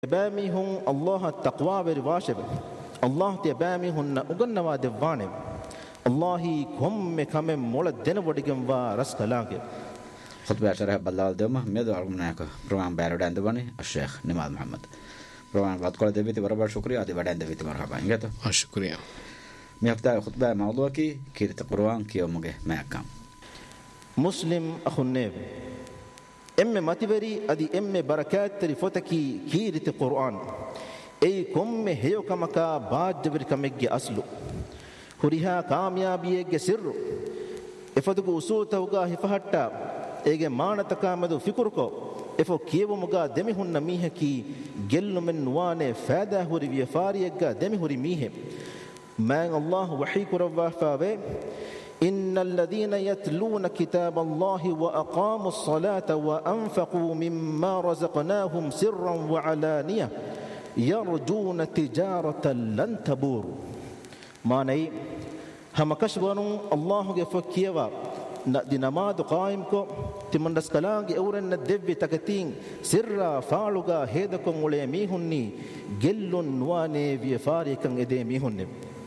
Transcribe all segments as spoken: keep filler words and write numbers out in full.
بامي هم الله التقوى برباشب الله تبامي هن أجنوا دفانه الله كم كم مولد دين وديكم ورس كلاكه خطبة شرح بالله دوما ميدو أرجمناك برمان بارود عندباني الشيخ نماد محمد برمان بعد كل دبيتي برابر شكريا دي بعدين دبيتي مرحبا إنجتو شكريا ميفتح خطبة موضوع كي كيرت القرآن كي يومه معكم مسلم أخو النبي إم ماتبري أدي إم بركات تريفوتكي كيرت القرآن أي كم هيو كمكا بعد جبر كمجي أصله هريها كاميابيه سر إفدكو أصول توجا هفهتا إيجي مانا تكامدو فكركو إفو كيبو مغا دمي هن ميه كي جل من نوانه فادا هوري بيفاريجا دمي هوري ميه ما الله وحي كروا فاوي إن الذين يتلون كتاب الله وأقاموا الصلاة وأنفقوا مما رزقناهم سرا وعلانية يرجون تجارة لن تبور ما ني هم كشبانو الله يفكيوا دي نماذ قائمكو تمن رسكلاغي أورن الدب تكتين سرا فالوغا هيدكم وليميهني جل نواني بيفاريكن إديميهني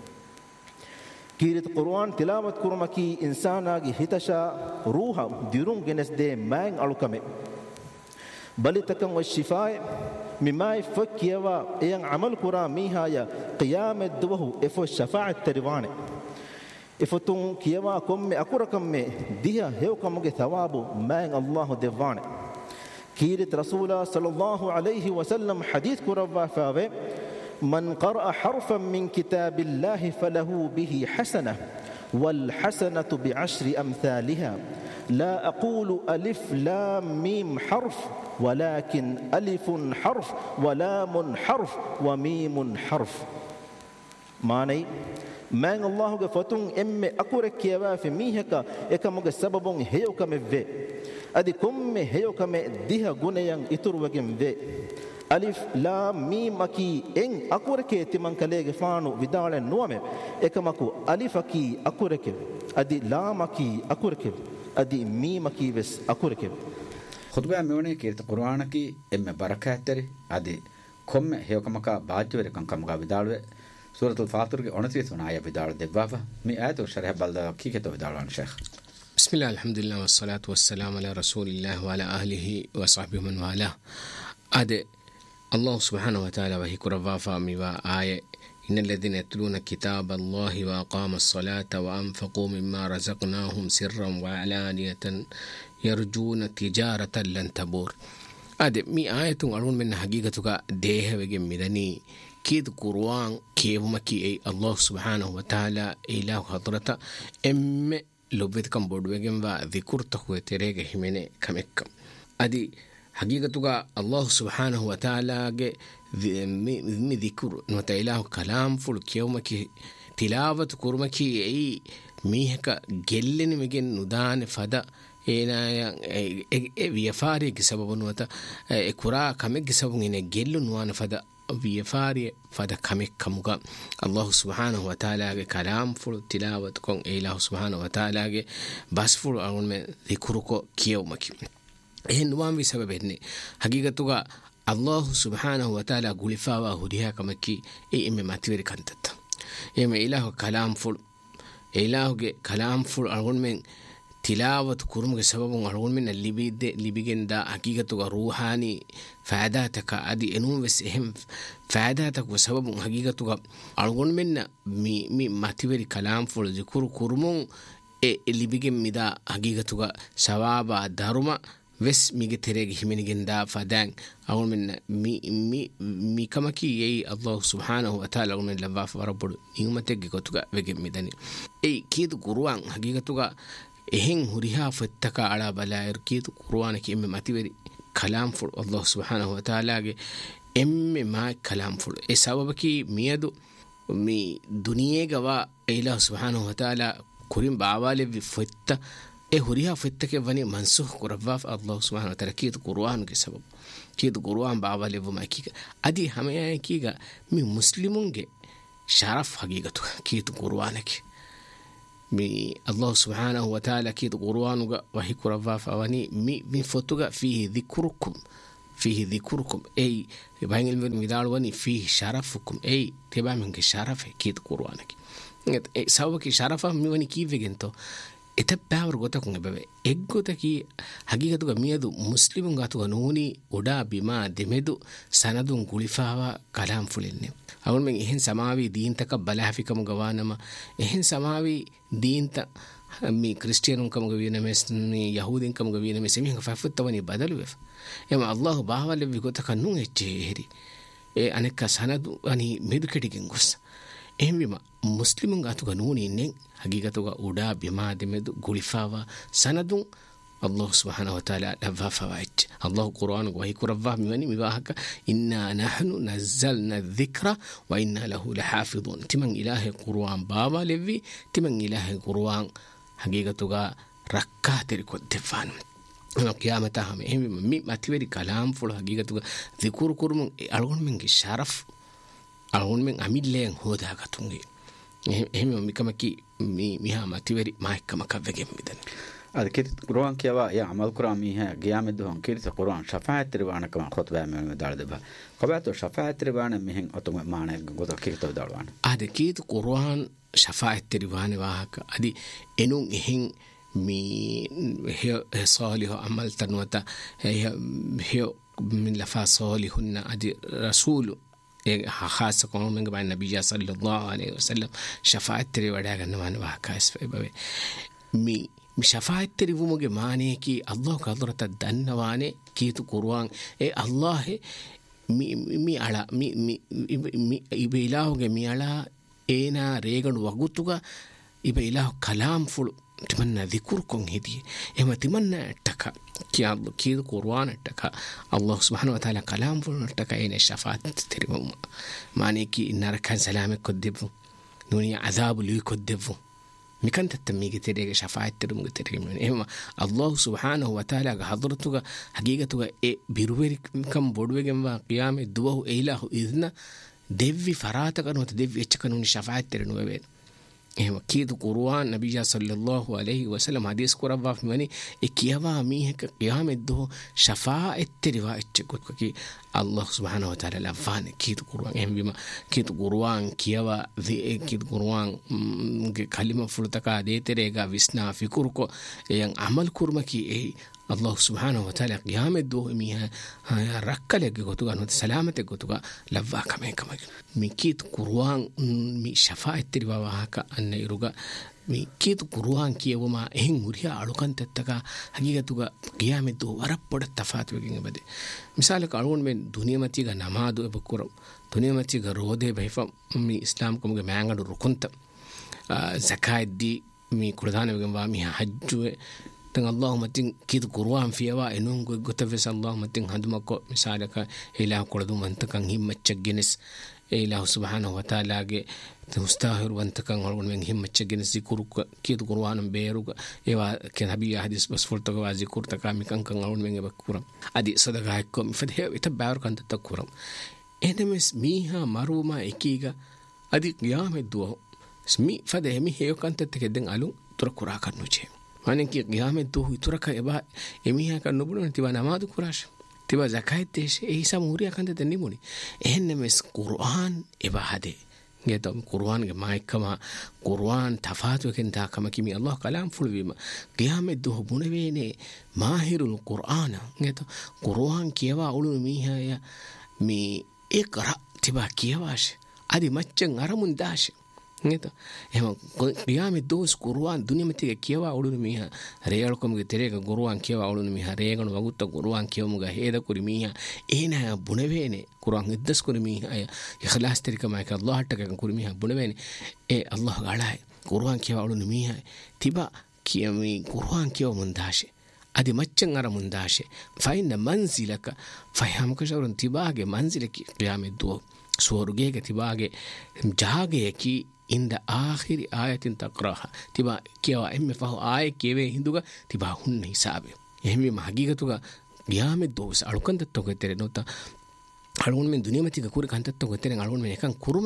كيرت قرآن تلاوت كرمكي إنساناغي هتشا روحا ديرون جنس دي مان ألوكمي بلتكن والشفاء مما يفكيوا إيان عمل كرا ميها يا قيام الدوه إفو الشفاعة تريواني إفتون كيوا كم أكوركم ديها هيو كمجي ثوابو مان الله ديواني كيرت رسول صلى الله عليه وسلم حديث كروا فاوي من قرأ حرفا من كتاب الله فله به حسنة والحسنة بعشر أمثالها لا أقول ألف لام ميم حرف ولكن ألف حرف ولام حرف وميم حرف ماني من الله فتون إم أكورك يا في ميهك إكمل سبب هيوك مفي أدي كم هيوك مديها جنيان إتر وجم في ألف لام ميم أكي إن أكورك تمن كليج فانو بدال النوم إكمكو ألف أكي أكورك أدي لام أكي أكورك أدي ميم أكي بس أكورك خطبة ميوني كيرت القرآن كي إم بركات تري أدي كم هيوكمكا باجور كم كم بدال سورة الفاطر كي أنتريت ونايا بدال دبافة مي آية وشرح بالله كي كتو بدال عن شيخ بسم الله الحمد لله والصلاة والسلام على رسول الله وعلى أهله وصحبه من والاه أدي الله سبحانه وتعالى وهي كرفافا ميوا آية إن الذين يتلون كتاب الله وأقاموا الصلاة وأنفقوا مما رزقناهم سرا وعلانية يرجون تجارة لن تبور أدي مي آية أرون من حقيقتك ديه وجم مدني كيد قرآن كيف مكي أي الله سبحانه وتعالى إله حضرته أم لبيتكم بود وجم وذكرته وتريه همنه كمكم أدي حقيقتك الله سبحانه وتعالى مي ذكر نوتا إله كلام فل كيومك تلاوة كرمك أي ميهك جلن مجن ندان فدا إنا بيفارق سبب نوتا كرا كمك سبب إن جل نوان فدا بيفارق فدا كمك كمك الله سبحانه وتعالى كلام فل تلاوة كون إله سبحانه وتعالى بس فل أقول من ذكرك كيومك إيه نوام بسبب إني حقيقة الله سبحانه وتعالى قلفا وهديها كمكي إيه إمي ما تبري كنتت إيه إله كلام فل إله كلام فل أقول من تلاوة كرمك سبب أقول من اللي بيد اللي بيجن دا حقيقة روحاني فعاداتك أدي إنهم بس إهم فعاداتك وسبب حقيقة أقول من مي مي ما تبري كلام فل ذكر كرمون إيه اللي بيجن مدا حقيقة سوابا دارما بس ميجي تريج همينجن دا فدان أقول من مي مي مي كما كي يي الله سبحانه وتعالى أقول من لباف ورب يوم تجي كتوجا بيجي ميداني أي كيد قروان حقيقة توجا إهين هريها فتكا على بلاير كيد قروان كي إم ما تبري كلام فل الله سبحانه وتعالى إم ما كلام فل إيه سبب كي ميادو مي دنيا جوا إله سبحانه وتعالى كريم بعوالي بفتة إيه هريها فتك فني منسوخ كرفاف الله سبحانه وتعالى كيد قرآن كسبب كيد قرآن بعوالي بما كيجا أدي هم يعني كيجا مي مسلمون جي شرف حقيقته كيد قرآنك مي الله سبحانه وتعالى كيد قرآن وهي كرفاف أواني مي من فتوجا فيه ذكركم فيه ذكركم أي بين المدالوني فيه شرفكم أي تبع منك شرف كيد قرآنك سوى شرفه ميوني كيف جنتو එතබ්බෑවර ගොතකුන් එබැවේ එක්ගොතකි හගීගතුක මියදු මුස්ලිමුන් ගතුක නූනි උඩා බිමා දෙමෙදු සනදුන් ගුලිෆාවා කලාම් ෆුලෙන්නේ අවුන් මෙන් එහෙන් සමාවී දීන්තක බලාෆිකම ගවානම එහෙන් සමාවී දීන්ත මි ක්‍රිස්තියානුන් කම ගවිනමස් නි යහූදින් කම ගවිනමස් මිහ ෆෆුත්තවනි බදලු වෙෆ එම අල්ලාහ් බාවල විගොතක නුන් එච්චේ හෙරි ඒ අනෙක සනදු අනි මෙදු කෙටිගෙන් ගොස් එහෙන් විම මුස්ලිමුන් ගතුක නූනි ඉන්නේ حقيقة ودا بما دمد غلفاوا سندون الله سبحانه وتعالى لفا فواج الله قرآن وهي كرفا ميواني ميواهك إنا نحن نزلنا الذكر وإنا له لحافظون تمن إله قرآن بابا لفي تمن إله قرآن حقيقة ركاه تركو الدفان قيامتها مي ما تبري كلام فل حقيقة ذكر كرمون ألغون من شرف ألغون من أميل لين هو ده كتونغي එහෙම මිකමකි මිහා මතිවරි මායිකමක වෙගෙන් මිදන අද කිත කුර්ආන් කියවා යා අමල් කුර්ආන් මිහ ගියාමෙද හොන් කිරිත කුර්ආන් ශෆාඅත් රිවානකම ඛොත්බා මෙන්න දාල දෙබ කබාත ශෆාඅත් රිවාන මෙහෙන් ඔතම මානෙ ගොත කිරිත දාලවාන අද කීත කුර්ආන් ශෆාඅත් රිවාන වාහක අදි එනුන් එහෙන් මි හේ සාලිහ අමල් තනවත හේ හේ මින් ලෆා සාලිහුන්න අදි රසූල් خاصة كون من قبل النبي صلى الله عليه وسلم شفاعة تري ودا غن مان واكاس فبه مي شفاعة تري ومغه ماني كي الله قدرت دنوانه كيت قرآن اي الله مي مي على مي مي إبيلاهوغه مي على اينا ريغن وغوتوغا إبيلاهو كلام فل تمنى ذكركم هدي اما تمنى تكا كي الله كي قرآن تكا الله سبحانه وتعالى كلام فل تكا اين الشفاعة تري ماني كي نار كان سلامك كدبو نوني عذاب لي كدبو مكان تتميك تريك شفاعة تري مغ تري اما الله سبحانه وتعالى حضرتك حقيقتك اي بيروير كم بودوغم قيام دوه اله اذن ديفي فراتك انو ديفي اتكنوني شفاعة تري نو وين එහෙම කීදු කුර්ආන් නබිය සල්ලල්ලාහු අලයිහි වසල්ලම් හදීස් කුරවා ෆමනි එකියවා මීහක qiyamet do shafaa'at teriwa etchukut ki Allah subhanahu wa ta'ala lafan kීදු කුර්ආන් එහෙම බිම කීදු කුර්ආන් කියවා කීදු කුර්ආන් ගේ කලිමා ෆුලතක දේතරේගා විස්නා ෆිකුරුකෝ එයන් අමල් කුර්මකි ඒ الله سبحانه وتعالى قيام الدو ميها ركله غوتو غنو سلامته غوتو لوا كما كما ميكيت قرآن مي شفاعه تريوا هكا ان يروغا ميكيت قرآن كيوما اهن مريا الوكان تتك حقيقتو قيام الدو ورپد تفات وگين بده مثال قانون من دنيا متي غ نماز بكرم دنيا متي غ روده بيفم مي اسلام كم غ مانغد ركنت زكاه دي مي قرآن وگم مي حج تن اللهم تن كيد قرآن فيوا انون غتفس اللهم تن هدمك مثالك اله قردو منتكن همچگنس اله سبحانه وتعالى ಗೆ مستاهر وانتكن هرون من همچگنس ذکر كيد قرآن بيرو ايوا كن حبي حديث بس فرتك ذکر تک مكن كن هرون من بكورم ادي صدقه كم فده يتبار كنت تكورم انمس ميها مروما اكيغا ادي قيام دو اسمي فده مي هيو كنت تكدن الو تركورا كنوچه माने कि qiyamet do ituraka eba emiha kan nobulon tiba namadu kurash tiba zakat desh e isa muriya kan de nimuni ehne mes qur'an eba hade ngeto qur'an ge maikama qur'an tafatu ken ta kama kimi allah kalam fulwima qiyamet do bunevene mahirul qur'an ngeto qur'an kiyawa ulu miha ya mi iqra tiba kiyawash adi macchen aramun dash ngeto ehma qiyamet dos qur'an dunya metiga kiyawa ulunu miha reyalukomge terega qur'an kiyawa ulunu miha reganu wagutta qur'an kiyamuga heda kuri miha ena bunevene qur'an iddas kuri miha ikhlas terika ma ka allah taka kuri miha bunevene e allah galai qur'an kiyawa ulunu miha tiba kiyami qur'an kiyawa mundashe adi macchen ara mundashe fa inna manzilaka faham ka shawrun tibage manzilaki qiyamet do swarugege tibage jage ki عند آخر آية تقرأها تبا كيوا إم فهو آية كيوه هندوغا تبا هن حسابه يهمي ما حقيقتوغا قيامت دوس ألوكان تتوغا تري نوتا ألون من دنيا متيغا كوري كان تتوغا تري ألون من يكان كورما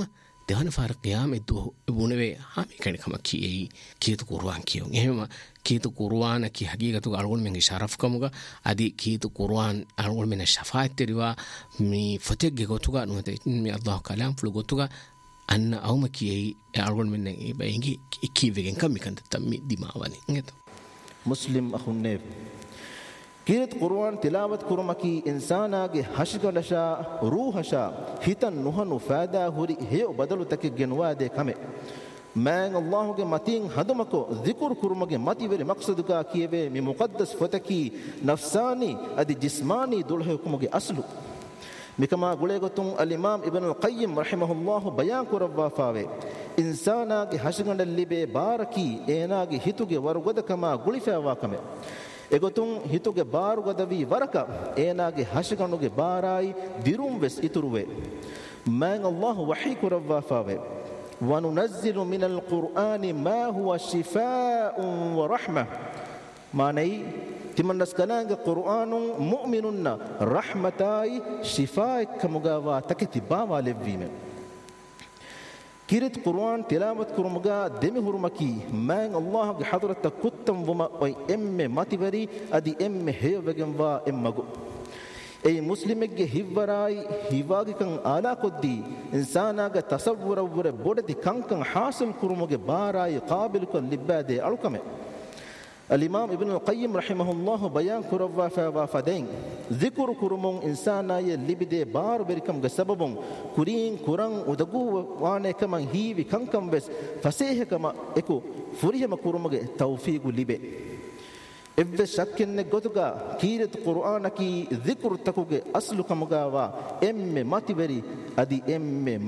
දෙවන ෆාර qiyamet බුණවේ හාමි කණකම කීයි කීතු කුර්ආන් කියොන් එහෙම කීතු කුර්ආන කි හගීගතු අල්ගොල් මෙන් ඉෂාරෆ් කමුග අදි කීතු කුර්ආන් අල්ගොල් මෙන් ශෆාත් තරිවා මි ෆතෙග්ගෙ ගොතුගා නුවත මි අල්ලාහ් කලාම් ෆුළු ගොතුගා අන්න අවම කීයි අල්ගොල් මෙන් ඒ බයින්ගි කීවෙගෙන් කම්මිකන්ත තම්මි දිමාවනි නේද මුස්ලිම් අහුන්නේ කීරත් කුර්ආන් තිලාවත් කුරමකි ඉන්සානාගේ හෂිකලෂා රූහෂා හිතන් නුහනු ෆාදා හුරි හේ බදලු තක ගෙනවා දේ කමෙ මෑන් අල්ලාහ්ගේ මතින් හදමකෝ zikr කුරමගේ මති වෙලි මක්සදුකා කියවේ මි මුකද්දස් ෆතකි නෆ්සානි අදි ජිස්මානි දුල්හ කුමගේ අස්ලු මිකමා ගුලේගතුන් අල් ඉමාම් ඉබ්න් අල් කයිම් රහිමහුල්ලාහ් බයාන් කරවා ෆාවේ ඉන්සානාගේ හෂිකණ්ඩ ලිබේ බාරකි ඒනාගේ හිතුගේ වරුගදකමා ගුලිෆාවා කමෙ එගොතුන් හිතුගේ බාරුගදවි වරක ඒනාගේ හෂිකණුගේ බාරායි දිරුම් වෙස් ඉතුරුවේ මෑන් අල්ලාහ් වහී කරවා ෆාවේ වනුනස්සිලු මිනල් කුර්ආනි මා හුව ශිෆාඋන් වරහ්මah මානයි තිමන්නස් කලාංග කුර්ආනුන් මුමිනුන්න රහ්මතායි ශිෆායික් කමුගාවා තකති බාවා ලෙව්වීම කිරිත් කුර්ආන් තිලාවත් කුරුමුගා දෙමි හුරුමකි මෑන් අල්ලාහ්ගේ හදරත කුත්තම් වම ඔයි එම්මෙ මතිවරි අදි එම්මෙ හේවගෙන් වා එම්මගු ඒ මුස්ලිමෙක්ගේ හිවරායි හිවාගිකන් ආලා කොද්දී ඉන්සානාගේ තසවුරවුර බොඩති කංකන් හාසල් කුරුමුගේ බාරායි කාබිලක ලිබ්බාදේ අලුකමෙ الإمام ابن القيم رحمه الله بيان كروا فوافدين ذكر كرمون إنسانا يلبدي بار بركم جسببون كرين كران ودقو وانه كمان هيوي كان كم بس فسيه كما إكو فريه ما كرمه توفيق لبه إذا شكّن نجتوجا كيرت قرآن كي ذكر تكوجي أصل كمجاوا إم ما تبري أدي إم